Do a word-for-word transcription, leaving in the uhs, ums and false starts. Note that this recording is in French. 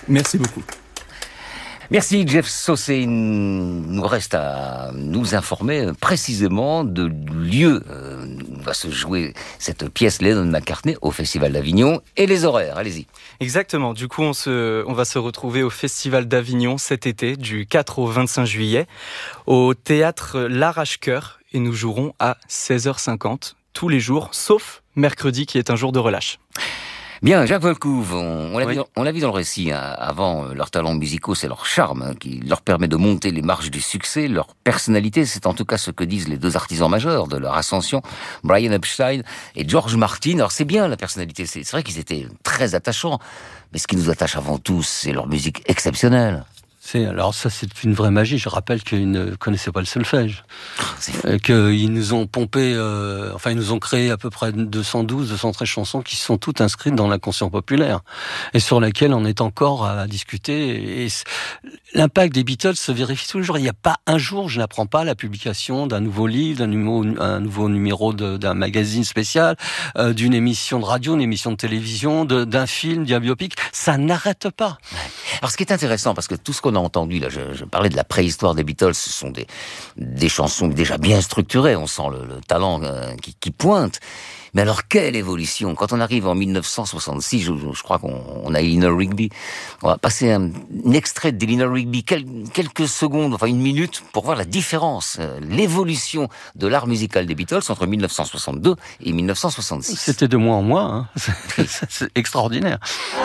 Merci beaucoup. Merci Jeff Saucé. Il nous reste à nous informer précisément de lieu où va se jouer cette pièce Lennon-McCartney au Festival d'Avignon et les horaires. Allez-y. Exactement. Du coup, on, se, on va se retrouver au Festival d'Avignon cet été, du quatre au vingt-cinq juillet, au théâtre L'Arrache-Cœur, et nous jouerons à seize heures cinquante tous les jours, sauf mercredi qui est un jour de relâche. Bien, Jacques Volcouve, on, on, l'a oui. vu dans, on l'a vu dans le récit, hein, avant, euh, leurs talents musicaux, c'est leur charme hein, qui leur permet de monter les marches du succès, leur personnalité, c'est en tout cas ce que disent les deux artisans majeurs de leur ascension, Brian Epstein et George Martin. Alors c'est bien la personnalité, c'est, c'est vrai qu'ils étaient très attachants, mais ce qui nous attache avant tout, c'est leur musique exceptionnelle. C'est, alors ça, c'est une vraie magie. Je rappelle qu'ils ne connaissaient pas le solfège. Euh, qu'ils nous ont pompé, euh, enfin, ils nous ont créé à peu près deux cent douze, deux cent treize chansons qui sont toutes inscrites dans l'inconscient populaire et sur laquelle on est encore à discuter. Et l'impact des Beatles se vérifie tous les jours. Il n'y a pas un jour, je n'apprends pas la publication d'un nouveau livre, d'un numéro, un nouveau numéro de, d'un magazine spécial, euh, d'une émission de radio, une émission de télévision, de, d'un film, d'un biopic. Ça n'arrête pas. Alors, ce qui est intéressant, parce que tout ce qu'on a entendu, là, je, je parlais de la préhistoire des Beatles, ce sont des, des chansons déjà bien structurées, on sent le, le talent euh, qui, qui pointe. Mais alors, quelle évolution! Quand on arrive en dix-neuf cent soixante-six, je, je crois qu'on on a Eleanor Rigby. On va passer un, un extrait d'Eleanor Rigby, quel, quelques secondes, enfin une minute, pour voir la différence, euh, l'évolution de l'art musical des Beatles entre dix-neuf cent soixante-deux et dix-neuf cent soixante-six. C'était de mois en mois, hein. C'est, c'est extraordinaire.